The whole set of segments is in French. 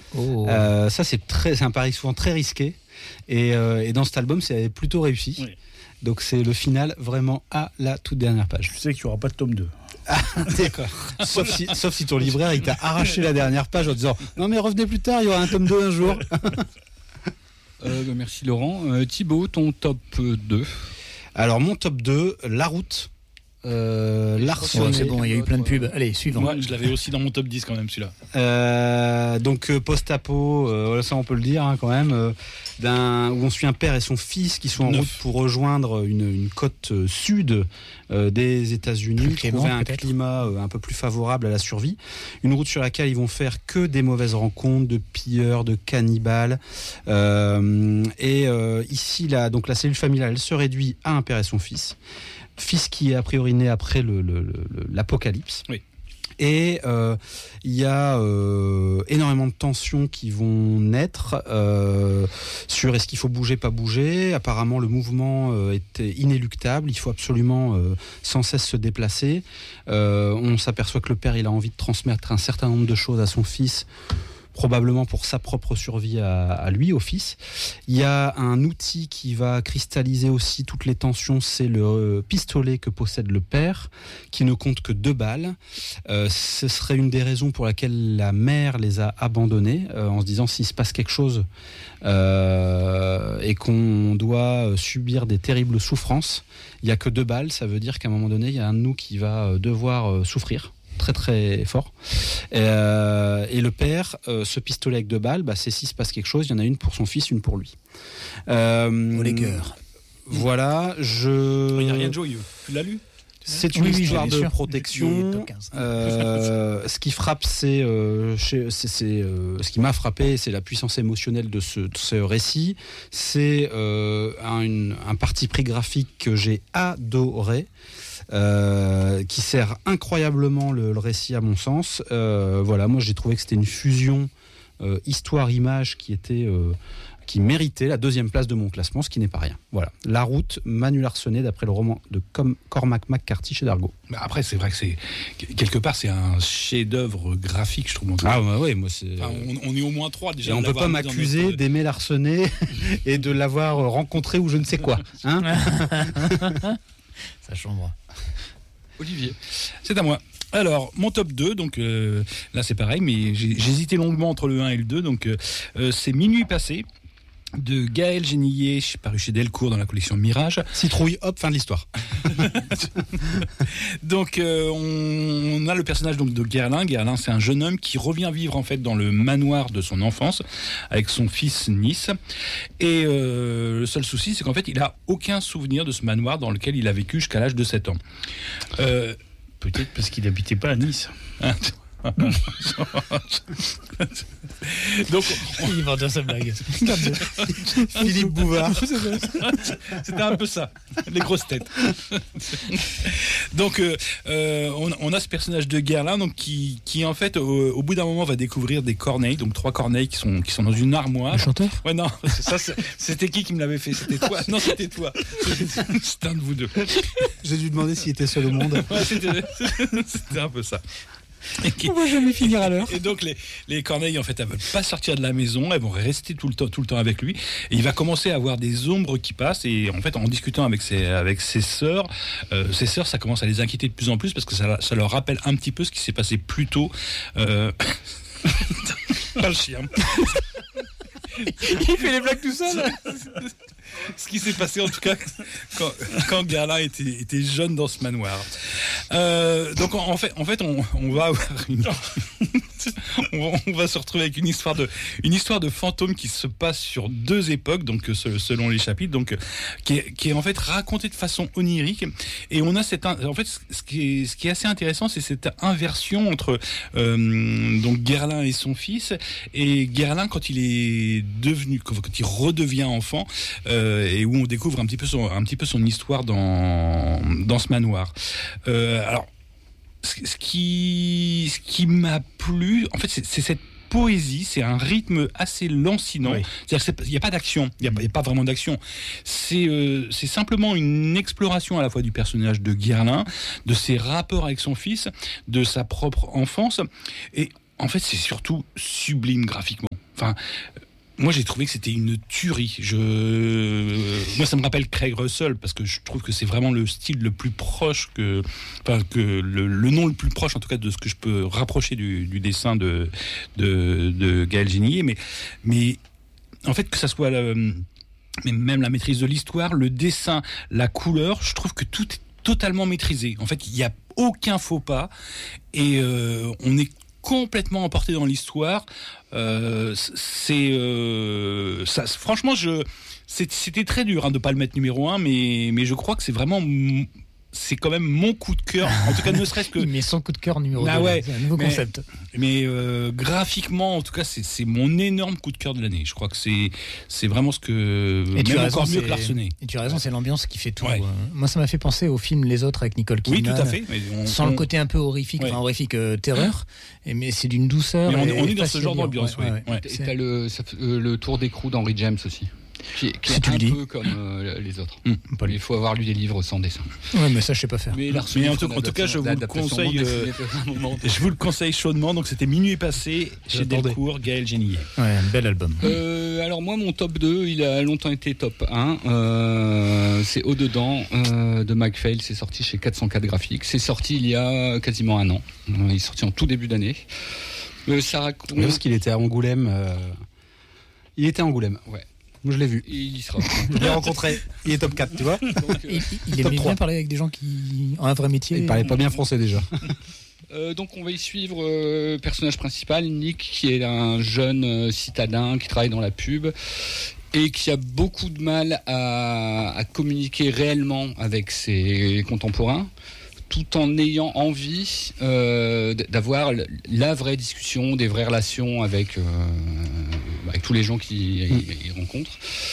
Ça, c'est un pari souvent très risqué. Et dans cet album, c'est plutôt réussi. Oui. Donc c'est le final vraiment à la toute dernière page. Tu sais qu'il n'y aura pas de tome 2. Ah, d'accord. sauf si ton libraire il t'a arraché la dernière page en disant non mais revenez plus tard, il y aura un tome 2 un jour. Merci Laurent. Thibaut, ton top 2. Alors mon top 2, La Route. Larsonnet. C'est bon, il y a eu plein de pubs. Allez, suivant. Moi, je l'avais aussi dans mon top 10 quand même, celui-là. Donc post-apo, ça on peut le dire hein, quand même, où on suit un père et son fils qui sont en route pour rejoindre une côte sud des États-Unis, trouver un climat un peu plus favorable à la survie. Une route sur laquelle ils vont faire que des mauvaises rencontres, de pilleurs, de cannibales. Ici, la cellule familiale, elle se réduit à un père et son fils. Fils qui est a priori né après l'apocalypse. Oui. Et il y a énormément de tensions qui vont naître sur est-ce qu'il faut bouger, pas bouger. Apparemment, le mouvement est inéluctable. Il faut absolument sans cesse se déplacer. On s'aperçoit que le père, il a envie de transmettre un certain nombre de choses à son fils, probablement pour sa propre survie à lui, au fils. Il y a un outil qui va cristalliser aussi toutes les tensions, c'est le pistolet que possède le père, qui ne compte que 2 balles. Ce serait une des raisons pour laquelle la mère les a abandonnés, en se disant s'il se passe quelque chose et qu'on doit subir des terribles souffrances, il n'y a que 2 balles, ça veut dire qu'à un moment donné, il y a un de nous qui va devoir souffrir très très fort. Et le père, ce pistolet avec 2 balles, c'est s'il se passe quelque chose, il y en a une pour son fils, une pour lui. Les cœurs. Voilà, il n'y a rien de joyeux. Tu l'as lu ? C'est une histoire de protection. Ce qui frappe, ce qui m'a frappé, c'est la puissance émotionnelle de ce récit. C'est un parti pris graphique que j'ai adoré. Qui sert incroyablement le récit à mon sens. Moi j'ai trouvé que c'était une fusion histoire-image qui méritait la 2e place de mon classement, ce qui n'est pas rien. Voilà, La Route, Manu Larsonnet, d'après le roman de Cormac McCarthy chez Dargaud. Après, c'est vrai que quelque part c'est un chef-d'œuvre graphique, je trouve. Ah ouais, moi c'est. On est au moins 3 déjà. Et on peut pas m'accuser d'aimer Larsonnet et de l'avoir rencontré ou je ne sais quoi. Hein. Ça chambre. Olivier, c'est à moi. Alors, mon top 2, donc là c'est pareil, mais j'ai hésité longuement entre le 1 et le 2, donc c'est Minuit passé de Gaël Génillet, paru chez Delcourt dans la collection Mirage. Citrouille, hop, fin de l'histoire. Donc on a le personnage donc de Guerlain. Guerlain, c'est un jeune homme qui revient vivre en fait dans le manoir de son enfance avec son fils Nice. Et le seul souci, c'est qu'en fait, il a aucun souvenir de ce manoir dans lequel il a vécu jusqu'à l'âge de 7 ans. Peut-être parce qu'il n'habitait pas à Nice. Donc, il va dire sa blague. Philippe Bouvard. C'était un peu ça, les grosses têtes. Donc, on a ce personnage de Guerlain, donc qui en fait, au bout d'un moment, va découvrir des corneilles, donc 3 corneilles qui sont dans une armoire. Le chanteur ? Ouais, non, c'était qui me l'avait fait ? C'était toi ? Non, c'était toi. C'était un de vous deux. J'ai dû demander s'il était seul au monde. Ouais, c'était un peu ça. On va jamais finir à l'heure. Et donc les corneilles en fait elles veulent pas sortir de la maison, elles vont rester tout le temps avec lui, et il va commencer à avoir des ombres qui passent, et en fait en discutant avec ses sœurs, ça commence à les inquiéter de plus en plus parce que ça leur rappelle un petit peu ce qui s'est passé plus tôt. Pas le chien. Il fait les blagues tout seul. Ce qui s'est passé en tout cas quand Guerlain était jeune dans ce manoir. Donc en fait on va avoir on va se retrouver avec une histoire de fantôme qui se passe sur 2 époques, donc selon les chapitres, donc qui est en fait raconté de façon onirique, et on a en fait ce qui est assez intéressant, c'est cette inversion entre donc Guerlain et son fils, et Guerlain quand il redevient enfant, et où on découvre un petit peu son histoire dans ce manoir. Alors ce qui m'a plu, en fait, c'est cette poésie, c'est un rythme assez lancinant. Oui. C'est-à-dire qu'il n'y a pas d'action, il n'y a pas vraiment d'action. C'est simplement une exploration à la fois du personnage de Guerlain, de ses rapports avec son fils, de sa propre enfance, et en fait, c'est surtout sublime graphiquement. enfin. Moi, j'ai trouvé que c'était une tuerie. Moi, ça me rappelle Craig Russell parce que je trouve que c'est vraiment le style le plus proche que le nom le plus proche, en tout cas, de ce que je peux rapprocher du dessin de Gaël Génier. Mais en fait, que ça soit mais même la maîtrise de l'histoire, le dessin, la couleur, je trouve que tout est totalement maîtrisé. En fait, il n'y a aucun faux pas et on est complètement emporté dans l'histoire. Franchement, c'était très dur de pas le mettre numéro 1, mais je crois que c'est quand même mon coup de cœur. En tout cas, ne serait-ce que. Il met son coup de cœur numéro 2. Ouais, c'est un nouveau concept. Mais graphiquement, en tout cas, c'est mon énorme coup de cœur de l'année. Je crois que c'est vraiment ce que. Et tu as raison, encore mieux que l'Arsenet. Et tu as raison, c'est l'ambiance qui fait tout. Ouais. Moi, ça m'a fait penser au film Les Autres avec Nicole Kidman. Oui, tout à fait. Sans le côté un peu horrifique, terreur. Mais c'est d'une douceur. Mais on est dans ce genre d'ambiance. Et t'as le tour d'écrou d'Henry James aussi. Qui est un peu comme les autres. Il faut avoir lu des livres sans dessin. Ouais, mais ça, je sais pas faire. Mais en tout cas, je vous le conseille. Je vous le conseille chaudement. Donc, c'était Minuit passé chez Delcourt, Gaël Génier. Ouais, un bel album. Alors moi, mon top 2, il a longtemps été top 1. C'est Au-dedans de McPhail. C'est sorti chez 404 Graphiques. C'est sorti il y a quasiment un an. Il est sorti en tout début d'année. Ça raconte... Parce qu'il était à Angoulême. Il était à Angoulême. Ouais. Moi, je l'ai vu. Et il y sera. Je l'ai rencontré. Il est top 4, tu vois. Donc, il aimait bien parler avec des gens qui ont un vrai métier. Il parlait pas bien français déjà. Donc on va y suivre personnage principal, Nick, qui est un jeune citadin qui travaille dans la pub et qui a beaucoup de mal à communiquer réellement avec ses contemporains, tout en ayant envie d'avoir la vraie discussion, des vraies relations avec tous les gens qu'il rencontre.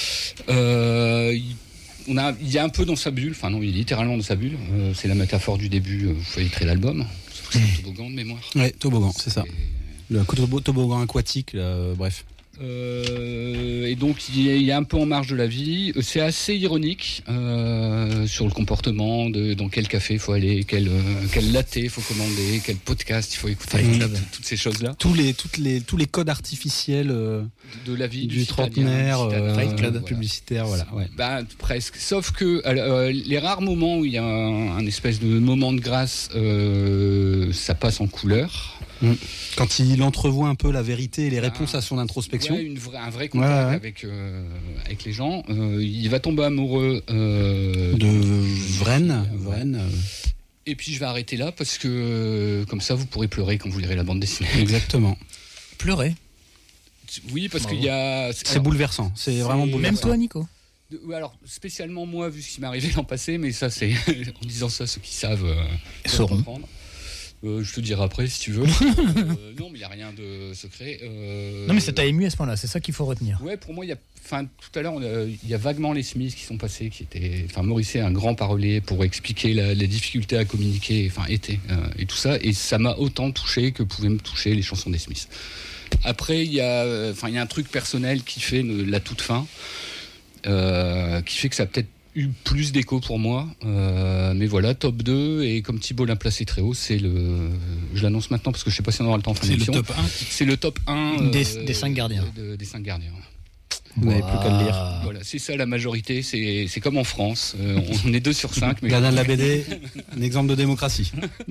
Il est un peu dans sa bulle, enfin non, il est littéralement dans sa bulle. C'est la métaphore du début, vous voyez très l'album. C'est un toboggan de mémoire. Ouais, toboggan, c'est ça. Le toboggan aquatique, bref. Et donc il est un peu en marge de la vie. C'est assez ironique sur le comportement de dans quel café il faut aller, quel latte il faut commander, quel podcast il faut écouter, toutes ces choses-là. Tous les codes artificiels de la vie du trentenaire, Fight Club publicitaire, voilà. Ouais. Presque. Sauf que les rares moments où il y a un espèce de moment de grâce, ça passe en couleur. Quand il entrevoit un peu la vérité et les réponses à son introspection. Ouais, un vrai contact avec les gens. Il va tomber amoureux de Vren. Et puis je vais arrêter là parce que comme ça vous pourrez pleurer quand vous lirez la bande dessinée. Exactement. Pleurer. Oui, parce qu'il y a... C'est bouleversant. C'est vraiment bouleversant. Même toi, Nico. Alors, spécialement moi, vu ce qui m'est arrivé l'an passé, mais ça, c'est... en disant ça, ceux qui savent sauront. Comprendre. Je te dirai après si tu veux. Non, mais il n'y a rien de secret. Non, mais ça t'a ému à ce point-là, c'est ça qu'il faut retenir. Ouais, pour moi, tout à l'heure, il y a vaguement les Smiths qui sont passés, Morisset, un grand parolier pour expliquer les difficultés à communiquer, et tout ça, et ça m'a autant touché que pouvaient me toucher les chansons des Smiths. Après, il y a un truc personnel qui fait la toute fin, qui fait que ça a peut-être eu plus d'écho pour moi, mais voilà, top 2, et comme Thibault l'a placé très haut, je l'annonce maintenant parce que je sais pas si on aura le temps de faire l'émission. C'est le top 1 des 5 gardiens. Des 5 gardiens. Vous n'avez plus qu'à le lire. Voilà, c'est ça la majorité, c'est comme en France, on est 2 sur 5. Mais Gardien de la BD, un exemple de démocratie.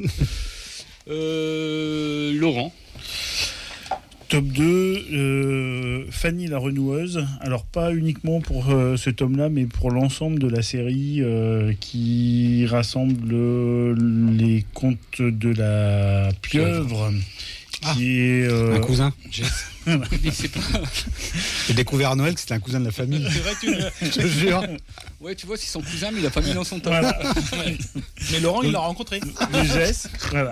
Laurent. Top 2, Fanny la Renoueuse. Alors pas uniquement pour ce tome-là, mais pour l'ensemble de la série qui rassemble les contes de la pieuvre. Qui est un cousin. J'ai découvert à Noël que c'était un cousin de la famille. C'est vrai, je te jure. Ouais, tu vois, c'est son cousin, mais il a pas mis dans son top. Voilà. Mais Laurent, il l'a rencontré. Le geste, voilà.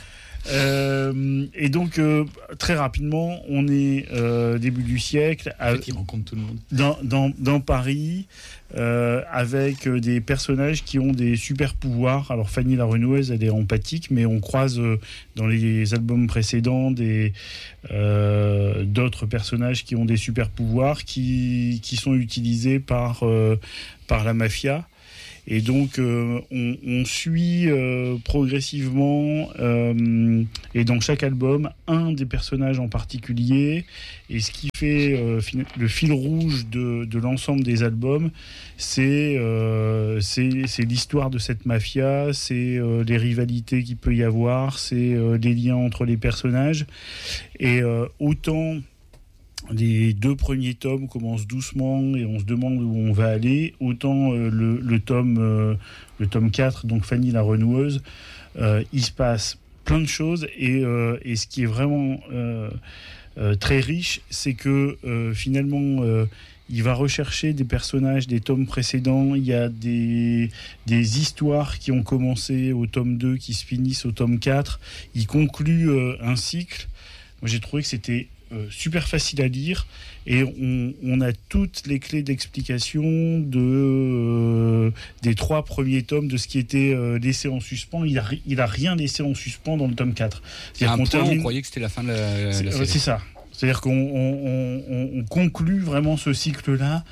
Et donc très rapidement on est début du siècle il rencontre tout le monde dans Paris avec des personnages qui ont des super pouvoirs. Alors Fanny la Renoueuse, elle est empathique, mais on croise dans les albums précédents d'autres personnages qui ont des super pouvoirs qui sont utilisés par la mafia. Et donc, on suit progressivement, et dans chaque album, un des personnages en particulier. Et ce qui fait le fil rouge de l'ensemble des albums, c'est l'histoire de cette mafia, c'est les rivalités qu'il peut y avoir, c'est les liens entre les personnages. Et autant les 2 premiers tomes commencent doucement et on se demande où on va aller, autant le tome 4, donc Fanny la renoueuse, il se passe plein de choses et ce qui est vraiment très riche, c'est que finalement il va rechercher des personnages des tomes précédents. Il y a des histoires qui ont commencé au tome 2 qui se finissent au tome 4. Il conclut un cycle. Moi j'ai trouvé que c'était super facile à lire et on a toutes les clés d'explication des 3 premiers tomes, de ce qui était laissé en suspens. Il a rien laissé en suspens dans le tome 4. On croyait que c'était la fin de la série. C'est ça. C'est-à-dire qu'on conclut vraiment ce cycle-là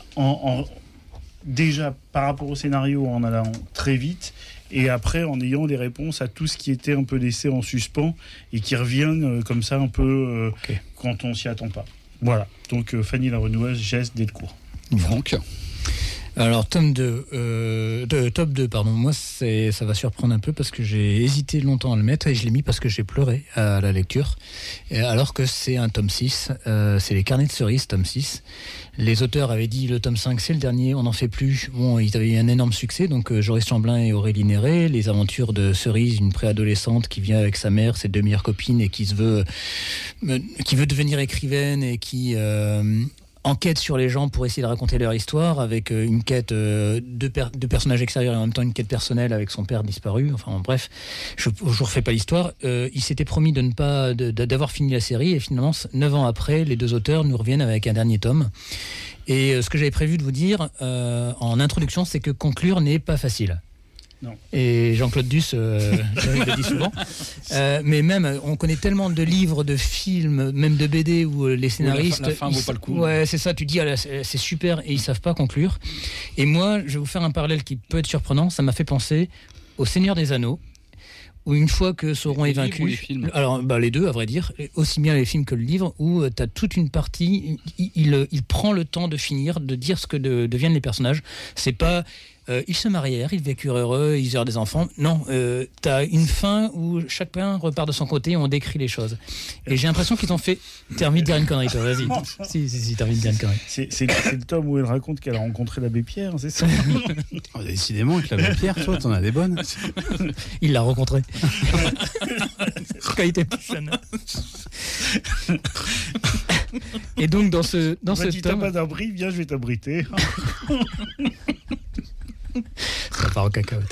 déjà par rapport au scénario en allant très vite et après en ayant des réponses à tout ce qui était un peu laissé en suspens et qui reviennent comme ça un peu quand on s'y attend pas. Voilà, donc Fanny la renoueuse, geste dès le cours. Franck. Alors, top 2, pardon. Moi, ça va surprendre un peu parce que j'ai hésité longtemps à le mettre et je l'ai mis parce que j'ai pleuré à la lecture. Alors que c'est un tome 6, c'est les Carnets de Cerise, tome 6. Les auteurs avaient dit le tome 5, c'est le dernier, on n'en fait plus. Bon, ils avaient eu un énorme succès, donc Joris Chamblin et Aurélie Néré, les aventures de Cerise, une préadolescente qui vient avec sa mère, ses 2 meilleures copines et qui veut devenir écrivaine et qui enquête sur les gens pour essayer de raconter leur histoire avec une quête de personnages extérieurs et en même temps une quête personnelle avec son père disparu. Enfin bref, je ne refais pas l'histoire. Il s'était promis d'avoir fini la série et finalement 9 ans après, les 2 auteurs nous reviennent avec un dernier tome. Et ce que j'avais prévu de vous dire en introduction, c'est que conclure n'est pas facile. Non. Et Jean-Claude Duss, je le dis souvent. Mais même, on connaît tellement de livres, de films, même de BD où les scénaristes. La fin vaut pas le coup. Ouais, c'est ça. Tu dis, c'est super, et ils savent pas conclure. Et moi, je vais vous faire un parallèle qui peut être surprenant. Ça m'a fait penser au Seigneur des Anneaux, où une fois que Sauron est vaincu, les films. Alors les 2 à vrai dire, aussi bien les films que le livre, où tu as toute une partie, il prend le temps de finir, de dire ce que deviennent les personnages. C'est pas ils se marièrent, ils vécurent heureux, ils eurent des enfants. Non, tu as une fin où chacun repart de son côté et on décrit les choses. Et j'ai l'impression qu'ils ont fait... T'as envie de dire une connerie, toi, vas-y. Si, t'as envie de dire une connerie. C'est le tome où elle raconte qu'elle a rencontré l'abbé Pierre, c'est ça? Décidément, avec l'abbé Pierre, toi, t'en as des bonnes. Il l'a rencontré. Quand il était plus jeune. Et donc, dans ce si t'as tome... pas d'abri, viens, je vais t'abriter. Ça part en cacahuète.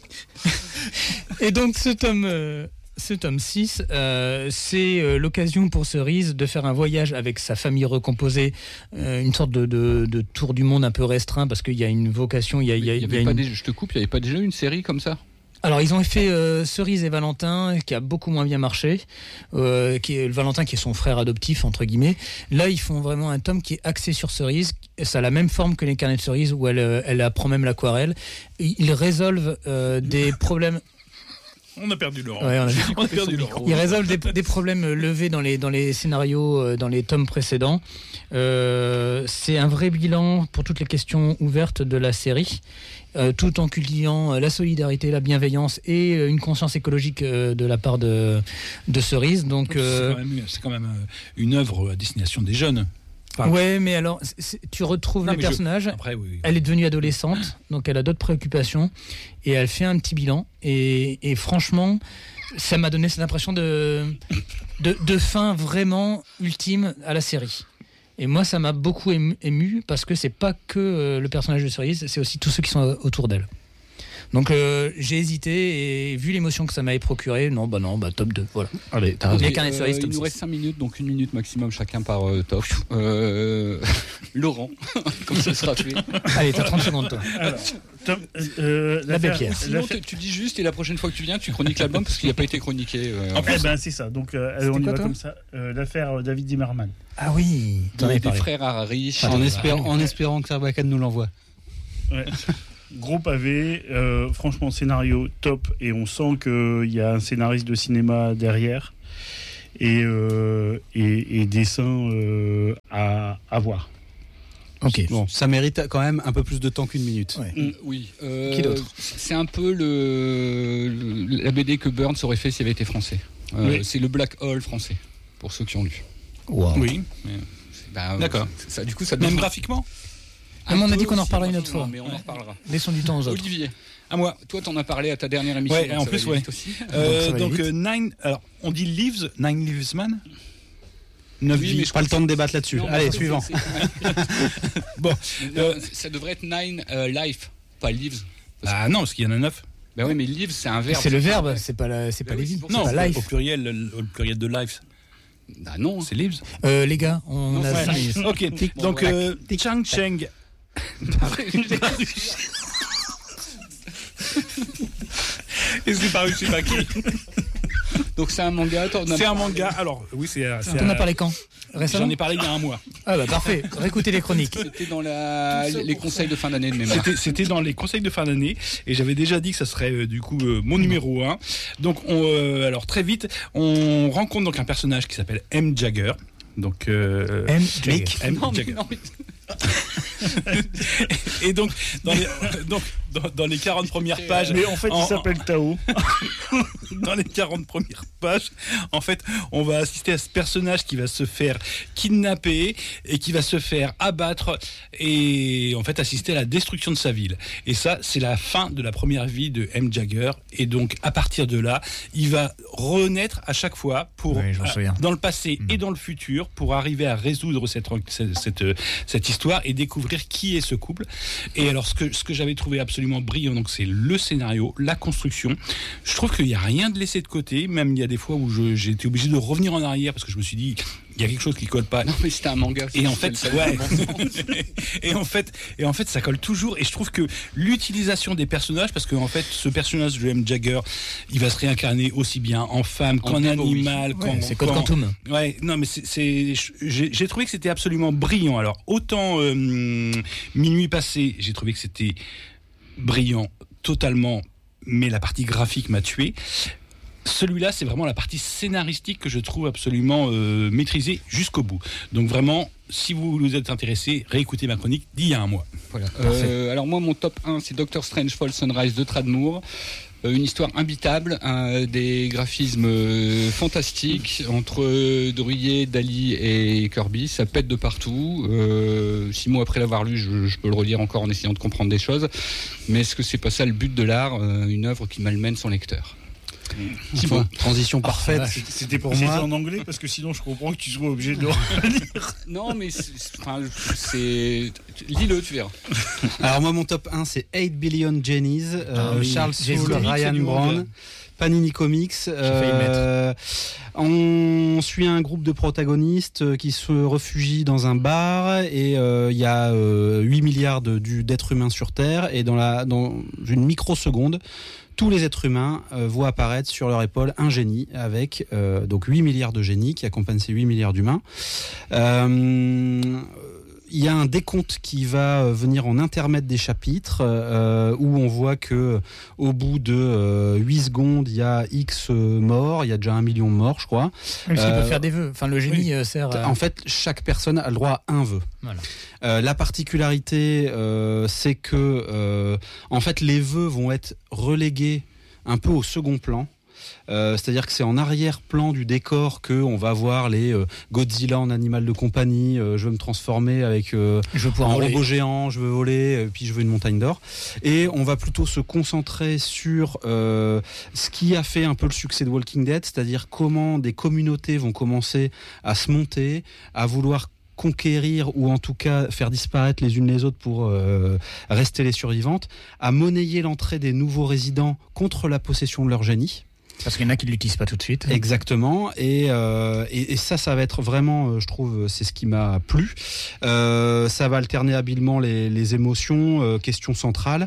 Et donc ce tome 6, c'est l'occasion pour Cerise de faire un voyage avec sa famille recomposée, une sorte de tour du monde un peu restreint parce qu'il y a une vocation. Je te coupe, il n'y avait pas déjà une série comme ça? Alors ils ont fait Cerise et Valentin qui a beaucoup moins bien marché, qui est Valentin qui est son frère adoptif entre guillemets. Là ils font vraiment un tome qui est axé sur Cerise, ça a la même forme que les Carnets de Cerise où elle apprend même l'aquarelle. Ils résolvent des problèmes. On a perdu Laurent. Ouais, on a perdu Laurent. Ils résolvent des problèmes levés dans les scénarios, dans les tomes précédents. C'est un vrai bilan pour toutes les questions ouvertes de la série. Tout en cultivant la solidarité, la bienveillance et une conscience écologique de la part de Cerise. Donc, c'est quand même une œuvre à destination des jeunes. Enfin, ouais, mais alors, tu retrouves les personnages. Après, oui. Elle est devenue adolescente, donc elle a d'autres préoccupations et elle fait un petit bilan. Et franchement, ça m'a donné cette impression de fin vraiment ultime à la série. Et moi, ça m'a beaucoup ému parce que c'est pas que le personnage de Cerise, c'est aussi tous ceux qui sont autour d'elle. Donc j'ai hésité et vu l'émotion que ça m'avait procuré, top 2, voilà. Allez, t'as raison. Il nous reste 5 minutes, donc 1 minute maximum chacun par top. Laurent, comme ça sera fait. Allez, t'as 30 secondes toi. Alors, l'abbé Pierre. Sinon, tu dis juste et la prochaine fois que tu viens, tu chroniques l'album parce qu'il n'a pas été chroniqué. C'est ça, donc on y va comme ça. L'affaire David Zimmerman. Ah oui, des frères Harari. En espérant que Sarbacane nous l'envoie. Ouais. Gros pavé, franchement scénario top, et on sent qu'il y a un scénariste de cinéma derrière, et dessin à voir. Ok. Bon, ça mérite quand même un peu plus de temps qu'une minute. Ouais. Oui. Qui d'autre ? C'est un peu la BD que Burns aurait fait s'il avait été français. Oui. C'est le Black Hole français, pour ceux qui ont lu. Wow. Oui. D'accord. Du coup, ça Même donne- graphiquement. un Mais on a peu dit qu'on en aussi reparlera une autre fois. graphiquement, Mais on en reparlera. Laissons du temps aux autres. Olivier, À moi. toi, t'en as parlé à ta dernière émission. Ouais, donc en ça plus, va aller ouais. vite aussi. ça va Donc aller vite. Nine. Alors, on dit Nine Lives Man. 9 Oui, vies. mais je Pas le crois temps de que débattre là-dessus. Non, mais Allez, je crois suivant. que c'est- Bon. Ça devrait être Nine Life, pas Lives. Ah non, parce qu'il y en a 9. Ben oui, mais Lives, c'est un verbe. C'est le pas verbe, vrai. c'est pas la oui, les vies. c'est pour C'est Non, pas life. au pluriel de lives. Ah non. C'est lives. Les gars, on Non, a ouais. 5 minutes. Ok. Donc Chang Cheng. Et c'est paru, je sais pas qui. Donc c'est un manga. C'est un manga. Alors oui, c'est. T'en as parlé quand ? Récemment ? J'en ai parlé il y a un mois. Ah bah parfait, réécoutez les chroniques. C'était dans les conseils de fin d'année de mémoire. C'était dans les conseils de fin d'année et j'avais déjà dit que ça serait du coup mon numéro 1. Donc alors très vite, on rencontre donc un personnage qui s'appelle M. Jagger. Donc M. Jagger. M. Non, mais Jagger. non, mais- Et donc dans les 40 premières pages, Mais en fait, il s'appelle Tao. dans les 40 premières pages, en fait, on va assister à ce personnage qui va se faire kidnapper et qui va se faire abattre et en fait assister à la destruction de sa ville. Et ça, c'est la fin de la première vie de M. Jagger. Et donc, à partir de là, il va renaître à chaque fois pour Oui, j'en souviens. dans le passé et dans le futur pour arriver à résoudre cette histoire et découvrir qui est ce couple. Et alors, ce que j'avais trouvé absolument brillant, donc c'est le scénario, la construction. Je trouve qu'il n'y a rien de laissé de côté. Même il y a des fois où j'ai été obligé de revenir en arrière parce que je me suis dit il y a quelque chose qui colle pas. Non, mais c'était un manga. Et en fait, ouais. et en fait, ça colle toujours. Et je trouve que l'utilisation des personnages, parce que en fait, ce personnage de M. Jagger, il va se réincarner aussi bien en femme qu'en héros, oui. animal, Ouais, c'est Code Quantum. Ouais, non, mais j'ai trouvé que c'était absolument brillant. Alors, autant Minuit passé, j'ai trouvé que c'était brillant totalement, mais la partie graphique m'a tué. Celui-là, c'est vraiment la partie scénaristique que je trouve absolument maîtrisée jusqu'au bout. Donc vraiment, si vous êtes intéressé, réécoutez ma chronique d'il y a un mois. Voilà. Alors moi, mon top 1, c'est Doctor Strange Fall Sunrise de Tradmoor. Une histoire imbitable, des graphismes fantastiques entre Druillet, Dali et Kirby. Ça pète de partout. 6 mois après l'avoir lu, je peux le relire encore en essayant de comprendre des choses. Mais est-ce que c'est pas ça le but de l'art, une œuvre qui malmène son lecteur? Enfin, transition parfaite. C'était pour C'était moi. en anglais parce que sinon je comprends que tu sois obligé de. Non, mais lis-le, tu verras. Alors moi mon top 1 c'est 8 Billion Jennies, oui. Charles J'ai Soule, voulu Ryan que du Brown, monde. Panini Comics. failli le On suit un groupe de protagonistes qui se réfugient dans un bar et il y a 8 milliards d'êtres humains sur Terre et dans une microseconde, tous les êtres humains voient apparaître sur leur épaule un génie avec donc 8 milliards de génies qui accompagnent ces 8 milliards d'humains. Il y a un décompte qui va venir en intermède des chapitres où on voit que au bout de 8 secondes, il y a X morts, il y a déjà 1 million de morts, je crois. Même s'il peut faire des vœux. Enfin, le génie sert à... En fait, chaque personne a le droit à un vœu. Voilà. La particularité, c'est que en fait, les vœux vont être relégués un peu au second plan. C'est-à-dire que c'est en arrière-plan du décor que on va voir les Godzilla en animal de compagnie. Je veux me transformer avec Je veux pouvoir un voler. robot géant, je veux voler, puis je veux une montagne d'or. Et on va plutôt se concentrer sur ce qui a fait un peu le succès de Walking Dead, c'est-à-dire comment des communautés vont commencer à se monter, à vouloir conquérir ou en tout cas faire disparaître les unes les autres pour rester les survivantes, à monnayer l'entrée des nouveaux résidents contre la possession de leur génie. Parce qu'il y en a qui ne l'utilisent pas tout de suite. Exactement, et ça va être vraiment, je trouve, c'est ce qui m'a plu. Ça va alterner habilement les émotions, question centrale.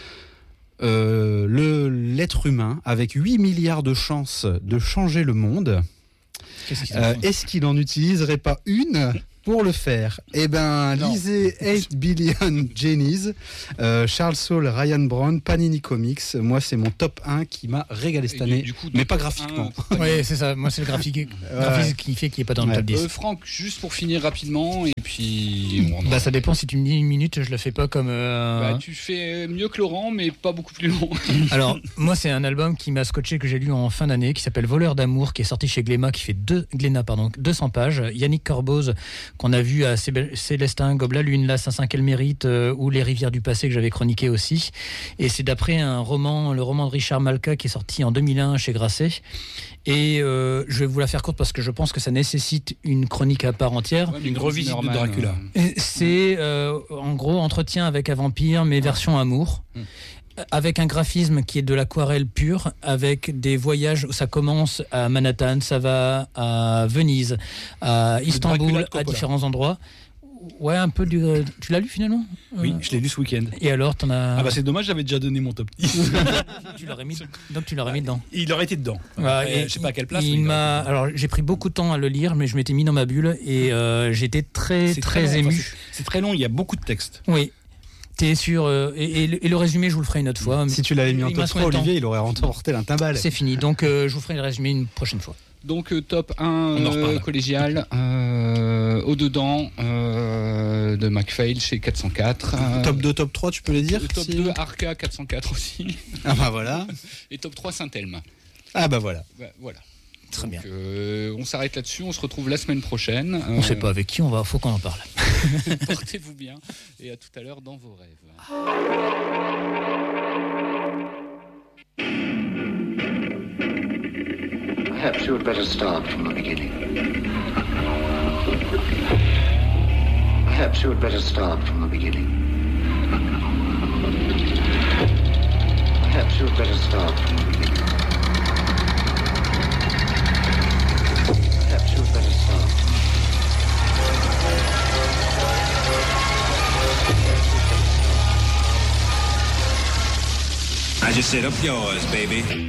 L'être humain, avec 8 milliards de chances de changer le monde, Qu'est-ce qu'ils en font ? est-ce qu'il n'en utiliserait pas une Pour le faire, lisez 8 Billion Jennies, Charles Saul, Ryan Brown, Panini Comics. Moi, c'est mon top 1 qui m'a régalé cette année, mais pas graphiquement. Oui, c'est ça. Moi, c'est le graphisme qui fait qu'il n'est pas dans le top 10. Franck, juste pour finir rapidement, et puis... ça dépend, si tu me dis une minute, je le fais pas comme... tu fais mieux que Laurent, mais pas beaucoup plus long. Alors, moi, c'est un album qui m'a scotché, que j'ai lu en fin d'année, qui s'appelle Voleur d'amour, qui est sorti chez Glénat, qui fait 200 pages. Yannick Corboz, qu'on a vu à Célestin, Gobla Lune, La Saint-Saint qu'elle mérite, ou Les rivières du passé, que j'avais chroniqué aussi. Et c'est d'après le roman de Richard Malka, qui est sorti en 2001 chez Grasset. Et je vais vous la faire courte parce que je pense que ça nécessite une chronique à part entière. Une revisite de Dracula. C'est en gros entretien avec un vampire, mais version amour. Avec un graphisme qui est de l'aquarelle pure, avec des voyages où ça commence à Manhattan, ça va à Venise, à Istanbul, à différents endroits. Ouais, un peu du... Tu l'as lu finalement ? Oui, je l'ai lu ce week-end. Et alors, t'en as... c'est dommage, j'avais déjà donné mon top 10. Donc tu l'aurais mis dedans. Il aurait été dedans. Je sais pas à quelle place. Alors, j'ai pris beaucoup de temps à le lire, mais je m'étais mis dans ma bulle et j'étais très ému. C'est très long, il y a beaucoup de textes. Oui. T'es sûr et le résumé, je vous le ferai une autre fois. Si tu l'avais mis en top 3, Olivier, il aurait remporté l'intimbale. C'est fini, donc je vous ferai le résumé une prochaine fois. Donc top 1 collégial, au-dedans de McPhail chez 404. Top 2, top 3, tu peux les dire Top 2 Arca 404 aussi. Ah bah voilà. Et top 3 Saint-Elme. Ah bah voilà. Voilà. Très bien. On s'arrête là-dessus, on se retrouve la semaine prochaine. On ne sait pas avec qui on va, faut qu'on en parle. Portez-vous bien et à tout à l'heure dans vos rêves. Perhaps you had better start from the beginning. Perhaps you had better start from the beginning. Perhaps you had better start from the beginning. Perhaps you had better start. I just said up yours, baby.